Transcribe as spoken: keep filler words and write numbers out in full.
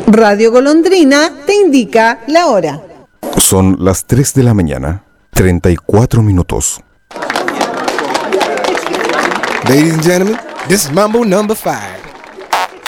Radio Golondrina te indica la hora. Son las tres de la mañana, treinta y cuatro minutos. Ladies and gentlemen, this is Mambo number five.